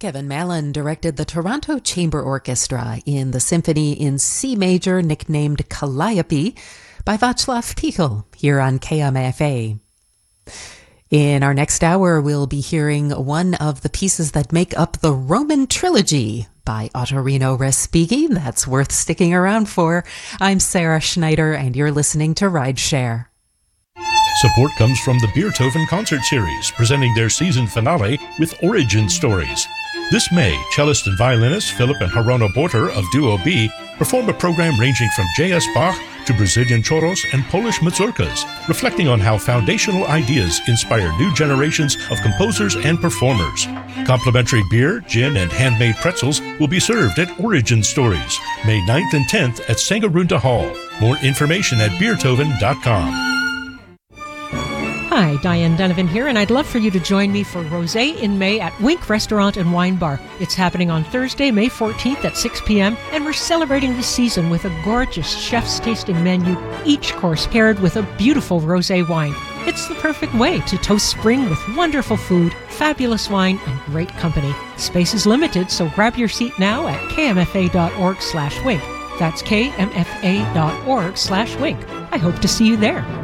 Kevin Mallon directed the Toronto Chamber Orchestra in the symphony in C major nicknamed Calliope by Václav Pichl here on KMFA. In our next hour, we'll be hearing one of the pieces that make up the Roman Trilogy by Ottorino Respighi. That's worth sticking around for. I'm Sarah Schneider, and you're listening to Rideshare. Support comes from the Beethoven Concert Series, presenting their season finale with Origin Stories. This May, cellist and violinist Philip and Harona Borter of Duo B perform a program ranging from J.S. Bach to Brazilian choros and Polish mazurkas, reflecting on how foundational ideas inspire new generations of composers and performers. Complimentary beer, gin, and handmade pretzels will be served at Origin Stories, May 9th and 10th at Sangarunda Hall. More information at beethoven.com. Hi, Diane Donovan here, and I'd love for you to join me for Rosé in May at Wink Restaurant and Wine Bar. It's happening on Thursday, May 14th at 6 p.m., and we're celebrating the season with a gorgeous chef's tasting menu, each course paired with a beautiful rosé wine. It's the perfect way to toast spring with wonderful food, fabulous wine, and great company. Space is limited, so grab your seat now at kmfa.org/wink. That's kmfa.org/wink. I hope to see you there.